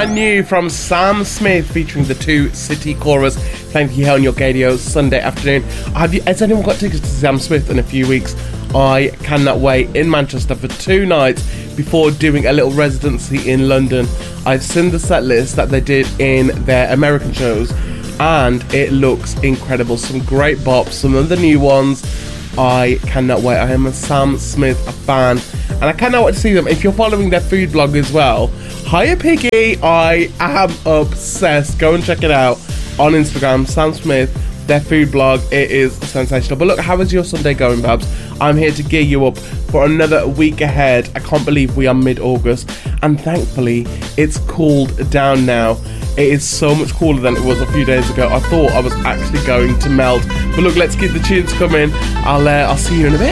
brand new from Sam Smith featuring the Two City Chorus. Thank you here on your Gadio Sunday afternoon. Has anyone got tickets to Sam Smith in a few weeks? I cannot wait in Manchester for 2 nights before doing a little residency in London. I've seen the set list that they did in their American shows and it looks incredible. Some great bops, some of the new ones. I cannot wait. I am a Sam Smith fan and I cannot wait to see them. If you're following their food blog as well, Hiya Piggy, I am obsessed. Go and check it out on Instagram, Sam Smith, their food blog. It is sensational. But look, how is your Sunday going, Babs? I'm here to gear you up for another week ahead. I can't believe we are mid-August and thankfully it's cooled down now. It is so much cooler than it was a few days ago. I thought I was actually going to melt. But look, let's keep the tunes coming. I'll see you in a bit.